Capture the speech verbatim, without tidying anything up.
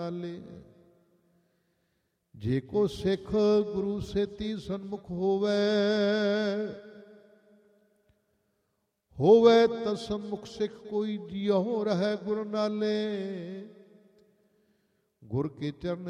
ਨਾਲੇ। ਜੇ ਕੋ ਸਿੱਖ ਗੁਰੂ ਸੇਤੀ ਸਨਮੁਖ ਹੋਵੇ, ਹੋਵੇ ਤਾਂ ਸਨਮੁਖ ਸਿੱਖ ਕੋਈ ਜਿਉ ਰਹਿ ਗੁਰ ਨਾਲੇ। ਗੁਰ ਕੇ ਚਰਨ